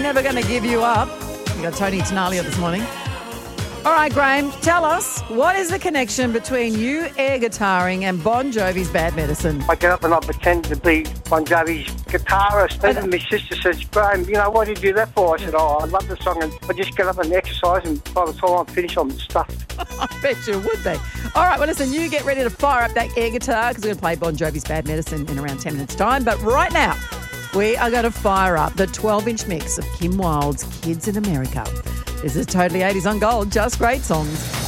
Never going to give you up. You got Tony Tenalia this morning. All right, Graham, tell us, what is the connection between you air guitaring and Bon Jovi's Bad Medicine? I get up and I pretend to be Bon Jovi's guitarist. Even my sister says, Graham, what do you do that for? I said, I love the song, and I just get up and exercise, and by the time I'm finished, I'm stuffed. I bet you would be. All right, well, listen, you get ready to fire up that air guitar because we're going to play Bon Jovi's Bad Medicine in around 10 minutes' time. But right now, we are going to fire up the 12-inch mix of Kim Wilde's Kids in America. This is Totally 80s on Gold, just great songs.